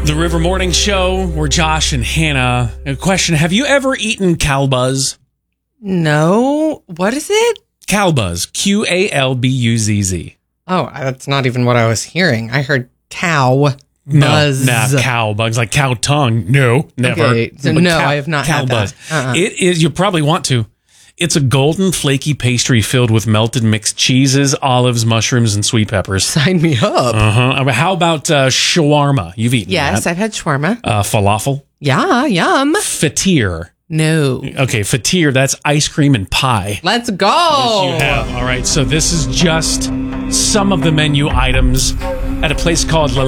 The River Morning Show. We're Josh and Hannah. A question: have you ever eaten Calbuzz? No. What is it? Calbuzz. Calbuzz. Oh, that's not even what I was hearing. I heard cow buzz. No, cow bugs, like cow tongue. No, never. Okay, so But no, I have not had that. It is. You probably want to. It's a golden, flaky pastry filled with melted mixed cheeses, olives, mushrooms, and sweet peppers. Sign me up. How about shawarma? You've eaten Yes, that. I've had shawarma. Falafel. Yeah, yum. Fatir. No. Okay, fatir, that's ice cream and pie. Let's go. Yes, you have. All right, so this is just some of the menu items at a place called La